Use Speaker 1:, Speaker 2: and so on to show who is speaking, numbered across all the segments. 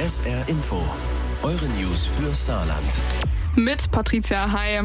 Speaker 1: SR Info, eure News für Saarland.
Speaker 2: Mit Patricia Hay.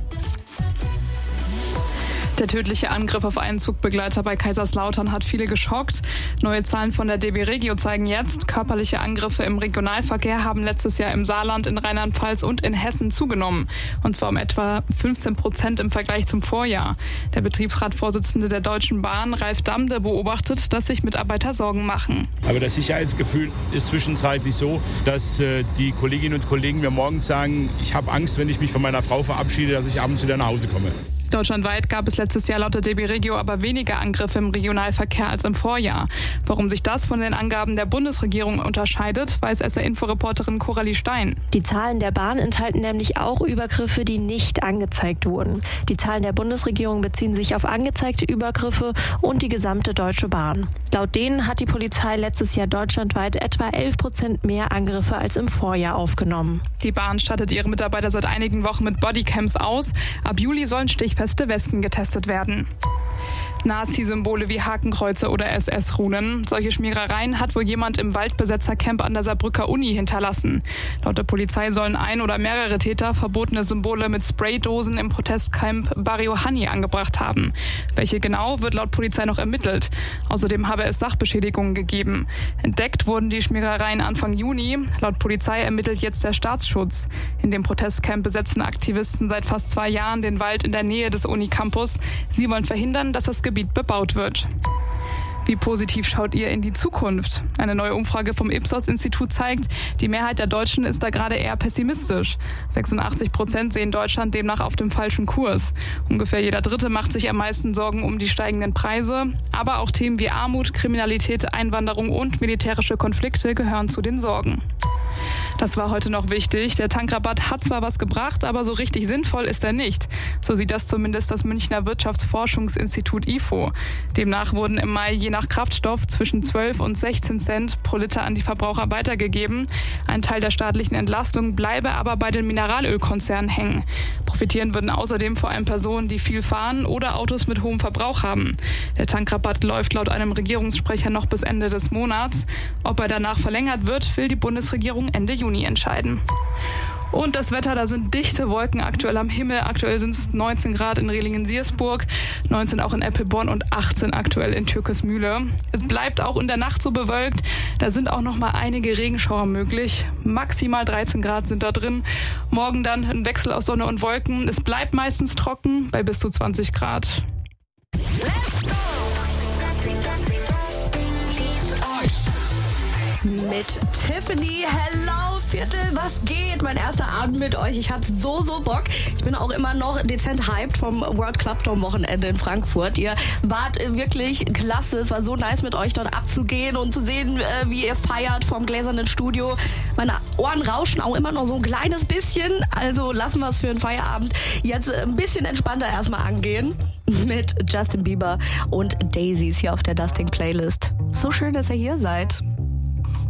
Speaker 2: Der tödliche Angriff auf einen Zugbegleiter bei Kaiserslautern hat viele geschockt. Neue Zahlen von der DB Regio zeigen jetzt, körperliche Angriffe im Regionalverkehr haben letztes Jahr im Saarland, in Rheinland-Pfalz und in Hessen zugenommen. Und zwar um etwa 15% im Vergleich zum Vorjahr. Der Betriebsratsvorsitzende der Deutschen Bahn, Ralf Damde, beobachtet, dass sich Mitarbeiter Sorgen machen.
Speaker 3: Aber das Sicherheitsgefühl ist zwischenzeitlich so, dass die Kolleginnen und Kollegen mir morgens sagen, ich habe Angst, wenn ich mich von meiner Frau verabschiede, dass ich abends wieder nach Hause komme.
Speaker 2: Deutschlandweit gab es letztes Jahr laut der DB Regio aber weniger Angriffe im Regionalverkehr als im Vorjahr. Warum sich das von den Angaben der Bundesregierung unterscheidet, weiß SR-Info-Reporterin Coralie Stein.
Speaker 4: Die Zahlen der Bahn enthalten nämlich auch Übergriffe, die nicht angezeigt wurden. Die Zahlen der Bundesregierung beziehen sich auf angezeigte Übergriffe und die gesamte Deutsche Bahn. Laut denen hat die Polizei letztes Jahr deutschlandweit etwa 11% mehr Angriffe als im Vorjahr aufgenommen.
Speaker 2: Die Bahn stattet ihre Mitarbeiter seit einigen Wochen mit Bodycams aus. Ab Juli sollen stichfeste Westen getestet werden. Nazi-Symbole wie Hakenkreuze oder SS-Runen. Solche Schmierereien hat wohl jemand im Waldbesetzercamp an der Saarbrücker Uni hinterlassen. Laut der Polizei sollen ein oder mehrere Täter verbotene Symbole mit Spraydosen im Protestcamp Barrio Hanni angebracht haben. Welche genau, wird laut Polizei noch ermittelt. Außerdem habe es Sachbeschädigungen gegeben. Entdeckt wurden die Schmierereien Anfang Juni. Laut Polizei ermittelt jetzt der Staatsschutz. In dem Protestcamp besetzen Aktivisten seit fast 2 Jahren den Wald in der Nähe des Unicampus. Sie wollen verhindern, dass das Gebiet bebaut wird. Wie positiv schaut ihr in die Zukunft? Eine neue Umfrage vom Ipsos-Institut zeigt, die Mehrheit der Deutschen ist da gerade eher pessimistisch. 86% sehen Deutschland demnach auf dem falschen Kurs. Ungefähr jeder Dritte macht sich am meisten Sorgen um die steigenden Preise. Aber auch Themen wie Armut, Kriminalität, Einwanderung und militärische Konflikte gehören zu den Sorgen. Das war heute noch wichtig. Der Tankrabatt hat zwar was gebracht, aber so richtig sinnvoll ist er nicht. So sieht das zumindest das Münchner Wirtschaftsforschungsinstitut IFO. Demnach wurden im Mai je nach Kraftstoff zwischen 12 und 16 Cent pro Liter an die Verbraucher weitergegeben. Ein Teil der staatlichen Entlastung bleibe aber bei den Mineralölkonzernen hängen. Profitieren würden außerdem vor allem Personen, die viel fahren oder Autos mit hohem Verbrauch haben. Der Tankrabatt läuft laut einem Regierungssprecher noch bis Ende des Monats. Ob er danach verlängert wird, will die Bundesregierung Ende Juni entscheiden. Und das Wetter, da sind dichte Wolken aktuell am Himmel. Aktuell sind es 19 Grad in Rehlingen-Siersburg, 19 auch in Eppelborn und 18 aktuell in Türkesmühle. Es bleibt auch in der Nacht so bewölkt. Da sind auch noch mal einige Regenschauer möglich. Maximal 13 Grad sind da drin. Morgen dann ein Wechsel aus Sonne und Wolken. Es bleibt meistens trocken bei bis zu 20 Grad.
Speaker 5: Mit Tiffany, hello Viertel, was geht? Mein erster Abend mit euch, ich hab so Bock. Ich bin auch immer noch dezent hyped vom World Club Dome Wochenende in Frankfurt. Ihr wart wirklich klasse, es war so nice mit euch dort abzugehen und zu sehen, wie ihr feiert vom gläsernen Studio. Meine Ohren rauschen auch immer noch so ein kleines bisschen, also lassen wir es für einen Feierabend jetzt ein bisschen entspannter erstmal angehen. Mit Justin Bieber und Daisies hier auf der Dusting Playlist. So schön, dass ihr hier seid.